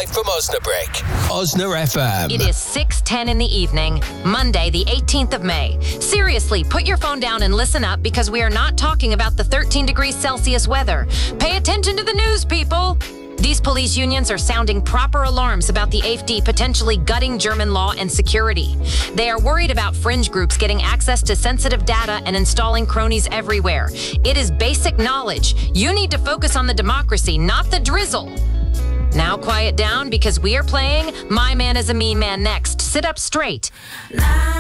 live from Osnabrück. Osna FM. It is 6:10 in the evening, Monday, the 18th of May. Seriously, put your phone down and listen up because we are not talking about the 13 degrees Celsius weather. Pay attention to the news, people. These police unions are sounding proper alarms about the AfD potentially gutting German law and security. They are worried about fringe groups getting access to sensitive data and installing cronies everywhere. It is basic knowledge. You need to focus on the democracy, not the drizzle. Now quiet down because we are playing My Man is a Mean Man next. Sit up straight.